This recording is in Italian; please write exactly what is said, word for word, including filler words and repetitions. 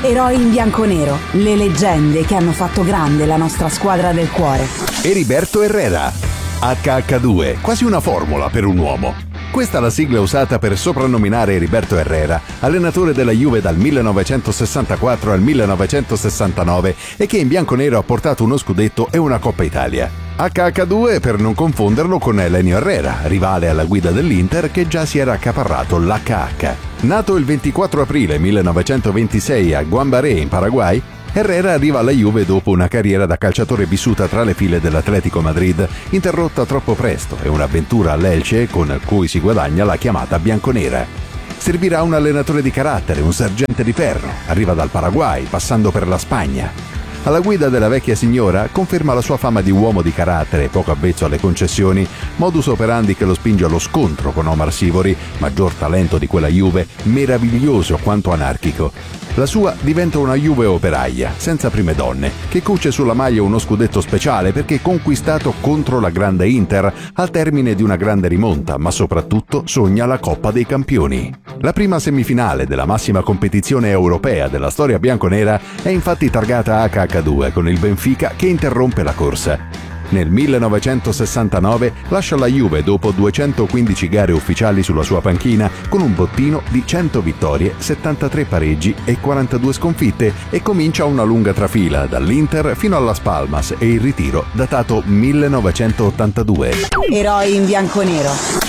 Eroi in bianconero, le leggende che hanno fatto grande la nostra squadra del cuore. Heriberto Herrera, acca acca due, quasi una formula per un uomo. Questa è la sigla usata per soprannominare Heriberto Herrera, allenatore della Juve dal millenovecentosessantaquattro al millenovecentosessantanove e che in bianconero ha portato uno scudetto e una Coppa Italia. acca acca due per non confonderlo con Elenio Herrera, rivale alla guida dell'Inter che già si era accaparrato l'H H. Nato il ventiquattro aprile millenovecentoventisei a Guambaré in Paraguay, Herrera arriva alla Juve dopo una carriera da calciatore vissuta tra le file dell'Atletico Madrid, interrotta troppo presto, e un'avventura all'Elche con cui si guadagna la chiamata bianconera. Servirà un allenatore di carattere, un sergente di ferro, arriva dal Paraguay, passando per la Spagna. Alla guida della vecchia signora conferma la sua fama di uomo di carattere, poco avvezzo alle concessioni, modus operandi che lo spinge allo scontro con Omar Sivori, maggior talento di quella Juve, meraviglioso quanto anarchico. La sua diventa una Juve operaia, senza prime donne, che cuce sulla maglia uno scudetto speciale perché conquistato contro la grande Inter, al termine di una grande rimonta, ma soprattutto sogna la Coppa dei Campioni. La prima semifinale della massima competizione europea della storia bianconera è infatti targata acca acca due con il Benfica che interrompe la corsa. Nel millenovecentosessantanove lascia la Juve dopo duecentoquindici gare ufficiali sulla sua panchina con un bottino di cento vittorie, settantatré pareggi e quarantadue sconfitte e comincia una lunga trafila dall'Inter fino alla Spalmas e il ritiro datato millenovecentottantadue. Eroi in bianconero.